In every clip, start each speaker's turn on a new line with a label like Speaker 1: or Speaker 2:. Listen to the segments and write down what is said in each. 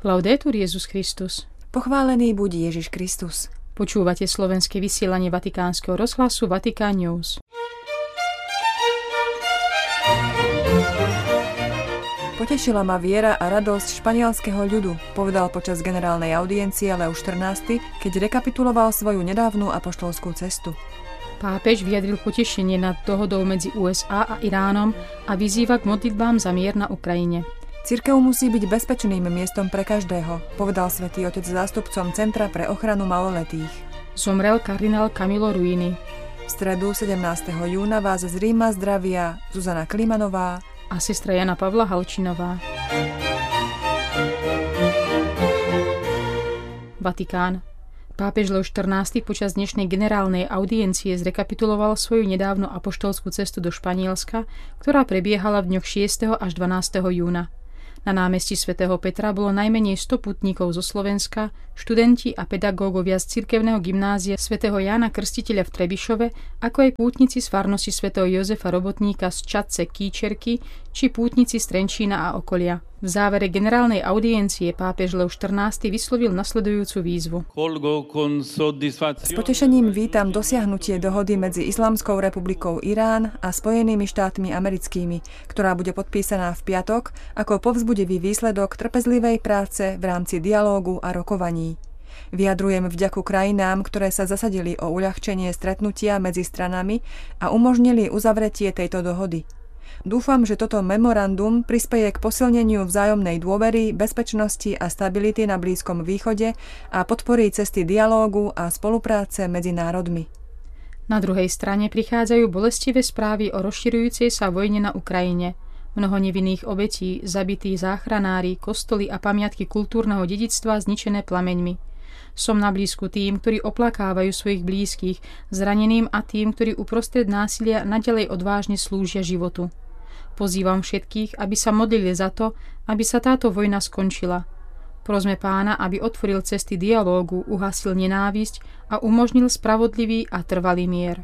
Speaker 1: Laudetur Jesus Christus.
Speaker 2: Pochválený buď Ježiš Kristus.
Speaker 1: Počúvate slovenské vysielanie Vatikánskeho rozhlasu Vatikán News.
Speaker 2: Potešila ma viera a radosť španielskeho ľudu, povedal počas generálnej audiencie Leo XIV, keď rekapituloval svoju nedávnu apoštolskú cestu.
Speaker 1: Pápež vyjadril potešenie nad dohodou medzi USA a Iránom a vyzýva k modlitbám za mier na Ukrajine.
Speaker 2: Cirkev musí byť bezpečným miestom pre každého, povedal Svätý Otec zástupcom Centra pre ochranu maloletých.
Speaker 1: Zomrel kardinál Camillo Ruini.
Speaker 2: V stredu 17. júna vás z Ríma zdravia Zuzana Klimanová
Speaker 1: a sestra Jana Pavla Halčinová. Vatikán. Pápež Leo XIV počas dnešnej generálnej audiencie zrekapituloval svoju nedávnu apoštolskú cestu do Španielska, ktorá prebiehala v dňoch 6. až 12. júna. Na námestí svätého Petra bolo najmenej 100 putníkov zo Slovenska, študenti a pedagógovia z cirkevného gymnázia svätého Jána Krstiteľa v Trebišove, ako aj pútnici z farnosti svätého Jozefa Robotníka z Čadce Kýčerky, či pútnici z Trenčína a okolia. V závere generálnej audiencie pápež Leo XIV vyslovil nasledujúcu výzvu.
Speaker 2: S potešením vítam dosiahnutie dohody medzi Islamskou republikou Irán a Spojenými štátmi americkými, ktorá bude podpísaná v piatok ako povzbudivý výsledok trpezlivej práce v rámci dialógu a rokovaní. Vyjadrujem vďaku krajinám, ktoré sa zasadili o uľahčenie stretnutia medzi stranami a umožnili uzavretie tejto dohody. Dúfam, že toto memorandum prispeje k posilneniu vzájomnej dôvery, bezpečnosti a stability na Blízkom východe a podporí cesty dialógu a spolupráce medzi národmi.
Speaker 1: Na druhej strane prichádzajú bolestivé správy o rozširujúcej sa vojne na Ukrajine. Mnoho nevinných obetí, zabití záchranári, kostoly a pamiatky kultúrneho dedičstva zničené plameňmi. Som na blízku tým, ktorí oplakávajú svojich blízkych, zraneným a tým, ktorí uprostred násilia naďalej odvážne slúžia životu. Pozývam všetkých, aby sa modlili za to, aby sa táto vojna skončila. Prosme Pána, aby otvoril cesty dialógu, uhasil nenávisť a umožnil spravodlivý a trvalý mier.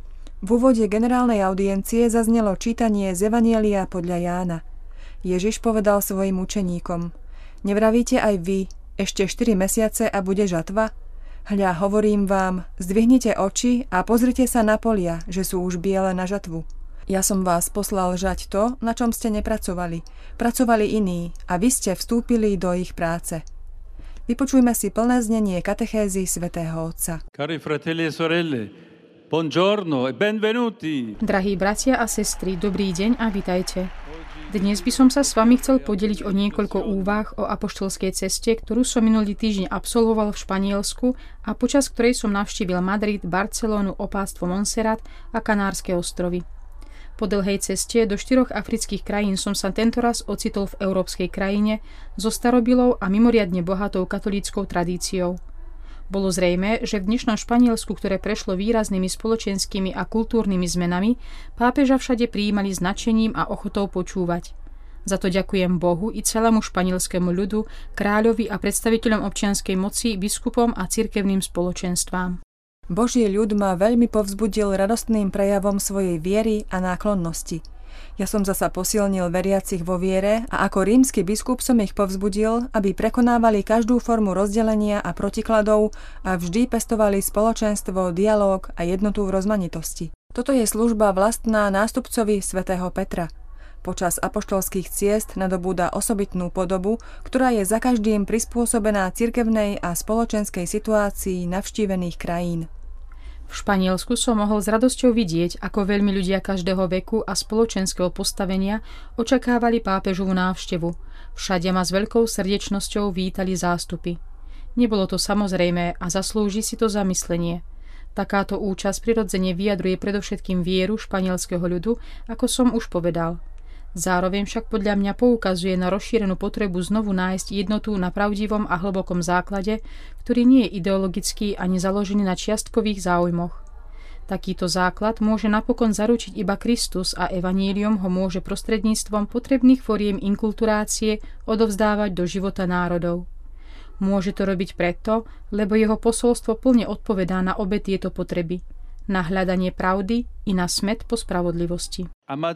Speaker 2: V úvode generálnej audiencie zaznelo čítanie z Evanjelia podľa Jána. Ježiš povedal svojim učeníkom: Nevravíte aj vy, ešte 4 mesiace a bude žatva? Hľa, hovorím vám, zdvihnite oči a pozrite sa na polia, že sú už biele na žatvu. Ja som vás poslal žať to, na čom ste nepracovali. Pracovali iní a vy ste vstúpili do ich práce. Vypočujme si plné znenie katechézy svätého Otca.
Speaker 3: Cari fratelli e sorelle, buongiorno e benvenuti.
Speaker 1: Drahí bratia a sestry, dobrý deň a vitajte. Dnes by som sa s vami chcel podeliť o niekoľko úvah o apoštolskej ceste, ktorú som minulý týždeň absolvoval v Španielsku a počas ktorej som navštívil Madrid, Barcelonu, opátstvo Montserrat a Kanárske ostrovy. Po dlhej ceste do 4 afrických krajín som sa tentoraz ocitol v európskej krajine so starobilou a mimoriadne bohatou katolíckou tradíciou. Bolo zrejmé, že v dnešnom Španielsku, ktoré prešlo výraznými spoločenskými a kultúrnymi zmenami, pápeža všade prijímali s nadšením a ochotou počúvať. Za to ďakujem Bohu i celému španielskému ľudu, kráľovi a predstaviteľom občianskej moci, biskupom a cirkevným spoločenstvám.
Speaker 2: Boží ľud ma veľmi povzbudil radostným prejavom svojej viery a náklonnosti. Ja som zasa posilnil veriacich vo viere a ako rímsky biskup som ich povzbudil, aby prekonávali každú formu rozdelenia a protikladov a vždy pestovali spoločenstvo, dialóg a jednotu v rozmanitosti. Toto je služba vlastná nástupcovi svätého Petra. Počas apoštolských ciest nadobúda osobitnú podobu, ktorá je za každým prispôsobená cirkevnej a spoločenskej situácii navštívených krajín.
Speaker 1: V Španielsku som mohol s radosťou vidieť, ako veľmi ľudia každého veku a spoločenského postavenia očakávali pápežovú návštevu. Všade ma s veľkou srdečnosťou vítali zástupy. Nebolo to samozrejmé a zaslúži si to zamyslenie. Takáto účasť prirodzene vyjadruje predovšetkým vieru španielského ľudu, ako som už povedal. Zároveň však podľa mňa poukazuje na rozšírenú potrebu znovu nájsť jednotu na pravdivom a hlbokom základe, ktorý nie je ideologický ani založený na čiastkových záujmoch. Takýto základ môže napokon zaručiť iba Kristus a evanílium ho môže prostredníctvom potrebných foriem inkulturácie odovzdávať do života národov. Môže to robiť preto, lebo jeho posolstvo plne odpovedá na obe tieto potreby. na hľadanie pravdy i na smäd po spravodlivosti.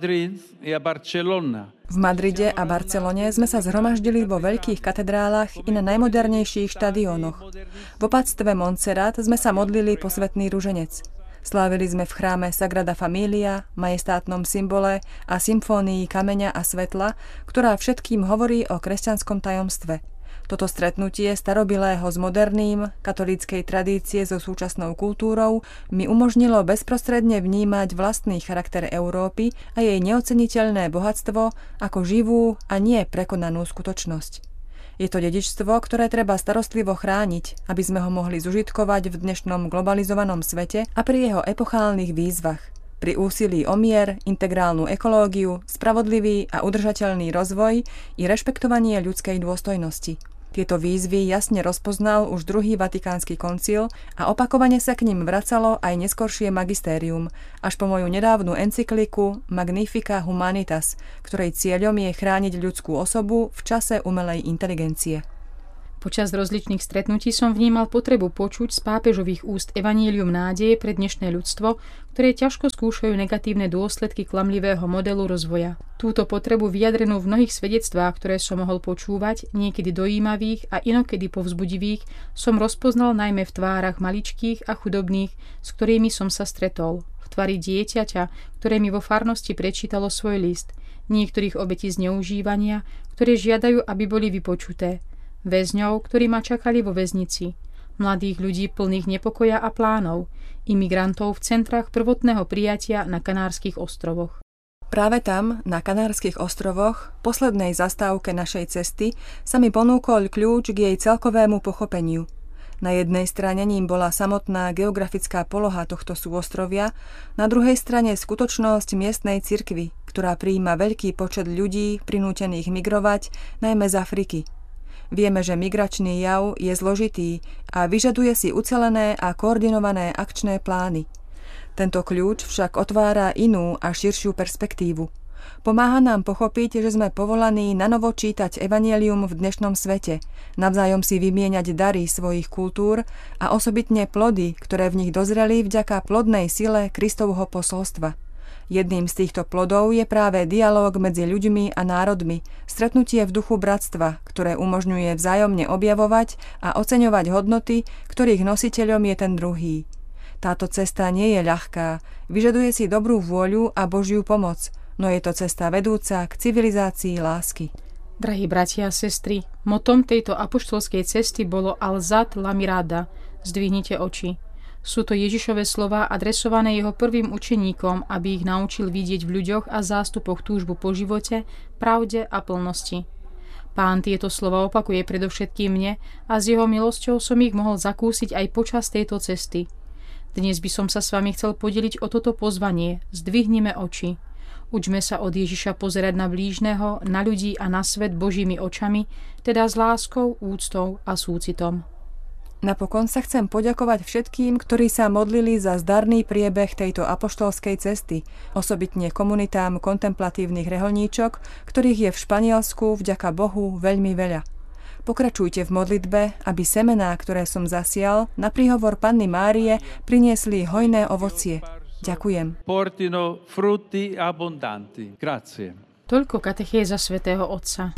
Speaker 2: V Madride a Barcelone sme sa zhromaždili vo veľkých katedrálach i na najmodernejších štadiónoch. V opatstve Montserrat sme sa modlili posvätný ruženec. Slávili sme v chráme Sagrada Familia, majestátnom symbole a symfónii kameňa a svetla, ktorá všetkým hovorí o kresťanskom tajomstve. Toto stretnutie starobilého s moderným, katolíckej tradície so súčasnou kultúrou mi umožnilo bezprostredne vnímať vlastný charakter Európy a jej neoceniteľné bohatstvo ako živú a nie prekonanú skutočnosť. Je to dedičstvo, ktoré treba starostlivo chrániť, aby sme ho mohli zužitkovať v dnešnom globalizovanom svete a pri jeho epochálnych výzvach. Pri úsilí o mier, integrálnu ekológiu, spravodlivý a udržateľný rozvoj i rešpektovanie ľudskej dôstojnosti. Tieto výzvy jasne rozpoznal už druhý Vatikánsky koncil a opakovane sa k nim vracalo aj neskoršie magistérium, až po moju nedávnu encykliku Magnifica Humanitas, ktorej cieľom je chrániť ľudskú osobu v čase umelej inteligencie.
Speaker 1: Počas rozličných stretnutí som vnímal potrebu počuť z pápežových úst evanílium nádeje pre dnešné ľudstvo, ktoré ťažko skúšajú negatívne dôsledky klamlivého modelu rozvoja. Túto potrebu vyjadrenú v mnohých svedectvách, ktoré som mohol počúvať, niekedy dojímavých a inokedy povzbudivých, som rozpoznal najmä v tvárach maličkých a chudobných, s ktorými som sa stretol. V tvári dieťaťa, ktoré mi vo farnosti prečítalo svoj list, niektorých obetí zneužívania, ktoré žiadajú, aby boli vypočuté. Väzňov, ktorí ma čakali vo väznici, mladých ľudí plných nepokoja a plánov, imigrantov v centrách prvotného prijatia na Kanárskych ostrovoch.
Speaker 2: Práve tam, na Kanárskych ostrovoch, poslednej zastávke našej cesty, sa mi ponúkol kľúč k jej celkovému pochopeniu. Na jednej strane ním bola samotná geografická poloha tohto súostrovia, na druhej strane skutočnosť miestnej cirkvi, ktorá prijíma veľký počet ľudí prinútených migrovať, najmä z Afriky. Vieme, že migračný jav je zložitý a vyžaduje si ucelené a koordinované akčné plány. Tento kľúč však otvára inú a širšiu perspektívu. Pomáha nám pochopiť, že sme povolaní nanovo čítať evanjelium v dnešnom svete, navzájom si vymieňať dary svojich kultúr a osobitne plody, ktoré v nich dozreli vďaka plodnej sile Kristovho posolstva. Jedným z týchto plodov je práve dialóg medzi ľuďmi a národmi, stretnutie v duchu bratstva, ktoré umožňuje vzájomne objavovať a oceňovať hodnoty, ktorých nositeľom je ten druhý. Táto cesta nie je ľahká, vyžaduje si dobrú vôľu a Božiu pomoc, no je to cesta vedúca k civilizácii lásky.
Speaker 1: Drahí bratia a sestry, motom tejto apoštolskej cesty bolo Alzat la mirada, zdvihnite oči. Sú to Ježišove slová adresované jeho prvým učeníkom, aby ich naučil vidieť v ľuďoch a zástupoch túžbu po živote, pravde a plnosti. Pán tieto slova opakuje predovšetkým mne a s jeho milosťou som ich mohol zakúsiť aj počas tejto cesty. Dnes by som sa s vami chcel podeliť o toto pozvanie. Zdvihnime oči. Učme sa od Ježiša pozerať na blížneho, na ľudí a na svet Božími očami, teda s láskou, úctou a súcitom.
Speaker 2: Napokon sa chcem poďakovať všetkým, ktorí sa modlili za zdarný priebeh tejto apoštolskej cesty, osobitne komunitám kontemplatívnych reholníčok, ktorých je v Španielsku vďaka Bohu veľmi veľa. Pokračujte v modlitbe, aby semená, ktoré som zasial, na príhovor Panny Márie priniesli hojné ovocie. Ďakujem.
Speaker 3: Portino frutti abbondanti. Grazie.
Speaker 1: Toľko katechéza svätého Otca.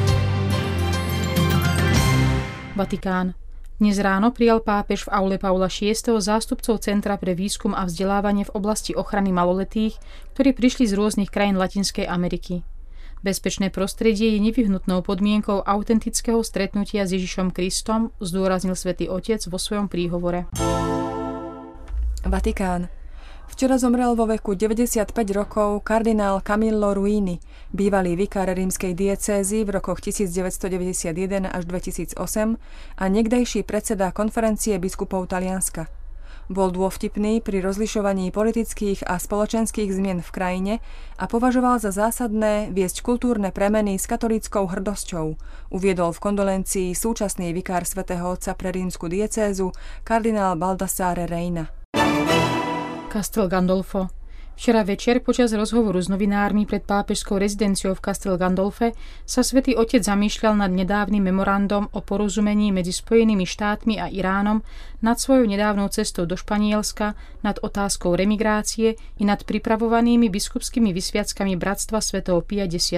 Speaker 1: Vatikán. Dnes ráno prijal pápež v aule Paula VI. Zástupcov Centra pre výskum a vzdelávanie v oblasti ochrany maloletých, ktorí prišli z rôznych krajín Latinskej Ameriky. Bezpečné prostredie je nevyhnutnou podmienkou autentického stretnutia s Ježišom Kristom, zdôraznil Svätý Otec vo svojom príhovore.
Speaker 2: Vatikán. Včera zomrel vo veku 95 rokov kardinál Camillo Ruini, bývalý vikár rímskej diecézy v rokoch 1991 až 2008 a niekdejší predseda konferencie biskupov Talianska. Bol dôvtipný pri rozlišovaní politických a spoločenských zmien v krajine a považoval za zásadné viesť kultúrne premeny s katolíckou hrdosťou, uviedol v kondolencii súčasný vikár svätého Otca pre rímsku diecézu kardinál Baldassare Reina.
Speaker 1: Castel Gandolfo. Včera večer počas rozhovoru s novinármi pred pápežskou rezidenciou v Castel Gandolfe sa Svätý Otec zamýšľal nad nedávnym memorandom o porozumení medzi Spojenými štátmi a Iránom, nad svojou nedávnou cestou do Španielska, nad otázkou remigrácie i nad pripravovanými biskupskými vysviackami Bratstva svätého Pia X.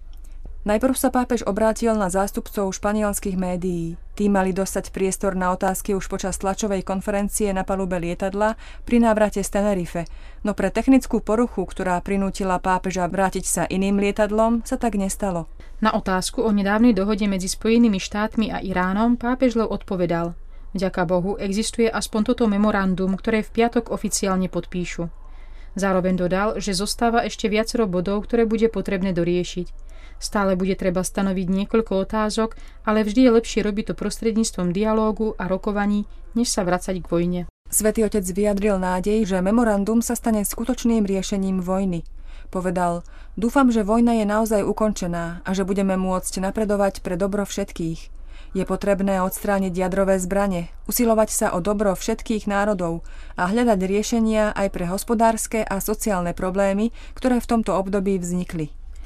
Speaker 2: Najprv sa pápež obrátil na zástupcov španielskych médií. Tí mali dostať priestor na otázky už počas tlačovej konferencie na palube lietadla pri návrate z Tenerife, no pre technickú poruchu, ktorá prinútila pápeža vrátiť sa iným lietadlom, sa tak nestalo.
Speaker 1: Na otázku o nedávnej dohode medzi Spojenými štátmi a Iránom pápež Leo odpovedal: Vďaka Bohu existuje aspoň toto memorandum, ktoré v piatok oficiálne podpíšu. Zároveň dodal, že zostáva ešte viacero bodov, ktoré bude potrebné doriešiť. Stále bude treba stanoviť niekoľko otázok, ale vždy je lepšie robiť to prostredníctvom dialógu a rokovaní, než sa vracať k vojne.
Speaker 2: Svätý Otec vyjadril nádej, že memorandum sa stane skutočným riešením vojny. Povedal: Dúfam, že vojna je naozaj ukončená a že budeme môcť napredovať pre dobro všetkých. Je potrebné odstrániť jadrové zbrane, usilovať sa o dobro všetkých národov a hľadať riešenia aj pre hospodárske a sociálne problémy, ktoré v tomto období vznikli.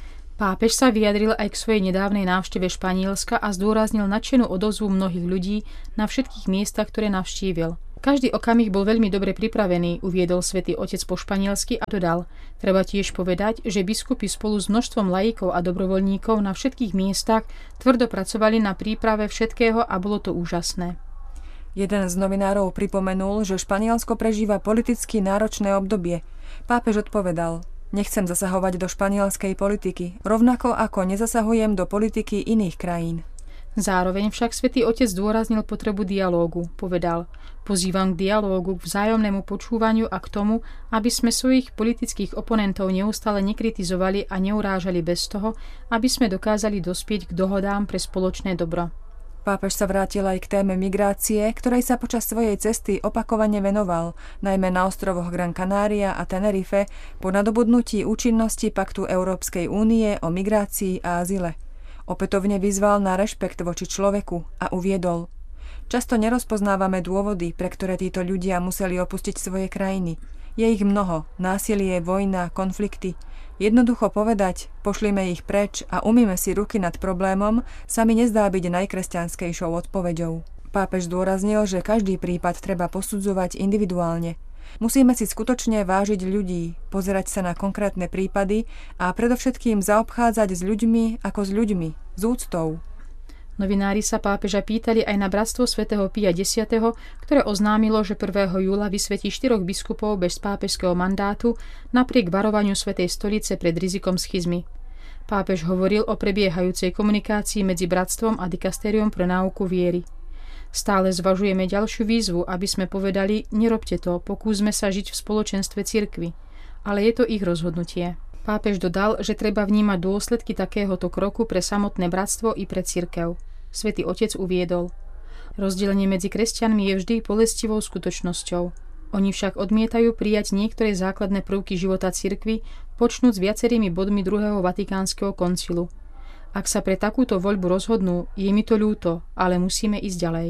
Speaker 1: Pápež sa vyjadril aj k svojej nedávnej návšteve Španielska a zdôraznil nadšenú odozvu mnohých ľudí na všetkých miestach, ktoré navštívil. Každý okamih bol veľmi dobre pripravený, uviedol Svätý Otec po španielsky a dodal: Treba tiež povedať, že biskupy spolu s množstvom laikov a dobrovoľníkov na všetkých miestach tvrdo pracovali na príprave všetkého a bolo to úžasné.
Speaker 2: Jeden z novinárov pripomenul, že Španielsko prežíva politicky náročné obdobie. Pápež odpovedal: Nechcem zasahovať do španielskej politiky, rovnako ako nezasahujem do politiky iných krajín.
Speaker 1: Zároveň však Svätý Otec zdôraznil potrebu dialógu. Povedal: Pozývam k dialógu, k vzájomnému počúvaniu a k tomu, aby sme svojich politických oponentov neustále nekritizovali a neurážali bez toho, aby sme dokázali dospieť k dohodám pre spoločné dobro.
Speaker 2: Pápež sa vrátil aj k téme migrácie, ktorej sa počas svojej cesty opakovane venoval, najmä na ostrovoch Gran Canaria a Tenerife, po nadobudnutí účinnosti Paktu Európskej únie o migrácii a azyle. Opätovne vyzval na rešpekt voči človeku a uviedol: Často nerozpoznávame dôvody, pre ktoré títo ľudia museli opustiť svoje krajiny. Je ich mnoho: násilie, vojna, konflikty. Jednoducho povedať, pošlime ich preč a umyme si ruky nad problémom, sa mi nezdá byť najkresťanskejšou odpoveďou. Pápež zdôraznil, že každý prípad treba posudzovať individuálne. Musíme si skutočne vážiť ľudí, pozerať sa na konkrétne prípady a predovšetkým zaobchádzať s ľuďmi ako s ľuďmi, s úctou.
Speaker 1: Novinári sa pápeža pýtali aj na Bratstvo svätého Pia X, ktoré oznámilo, že 1. júla vysvetí 4 biskupov bez pápežského mandátu napriek varovaniu Svätej stolice pred rizikom schizmy. Pápež hovoril o prebiehajúcej komunikácii medzi bratstvom a dikastériom pre náuku viery. Stále zvažujeme ďalšiu výzvu, aby sme povedali: nerobte to, pokúsme sa žiť v spoločenstve cirkvi. Ale je to ich rozhodnutie. Pápež dodal, že treba vnímať dôsledky takéhoto kroku pre samotné bratstvo i pre cirkev. Svätý Otec uviedol: rozdelenie medzi kresťanmi je vždy bolestivou skutočnosťou. Oni však odmietajú prijať niektoré základné prvky života cirkvi, počnúc s viacerými bodmi druhého Vatikánskeho koncilu. Ak sa pre takúto voľbu rozhodnú, je mi to ľúto, ale musíme ísť ďalej.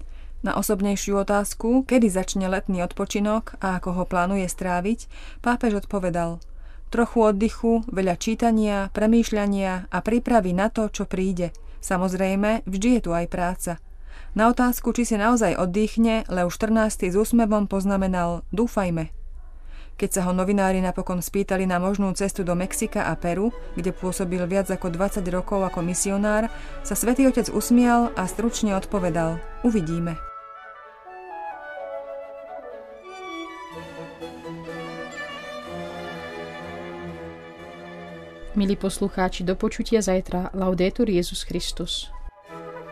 Speaker 2: Na osobnejšiu otázku, kedy začne letný odpočinok a ako ho plánuje stráviť, pápež odpovedal: trochu oddychu, veľa čítania, premýšľania a prípravy na to, čo príde. Samozrejme, vždy je tu aj práca. Na otázku, či si naozaj oddychne, Leo XIV s úsmevom poznamenal: dúfajme. Keď sa ho novinári napokon spýtali na možnú cestu do Mexika a Peru, kde pôsobil viac ako 20 rokov ako misionár, sa Svätý Otec usmial a stručne odpovedal: uvidíme.
Speaker 1: Milí poslucháči, do počutia zajtra. Laudetur Jesus Christus.